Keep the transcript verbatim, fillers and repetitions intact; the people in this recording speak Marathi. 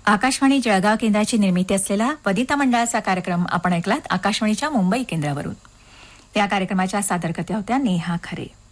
आकाशवाणी जळगाव केंद्राची निर्मिती असलेला वदिता मंडळाचा कार्यक्रम आपण ऐकलात आकाशवाणीच्या मुंबई केंद्रावरून. या कार्यक्रमाच्या सादरकर्त्या होत्या नेहा खरे.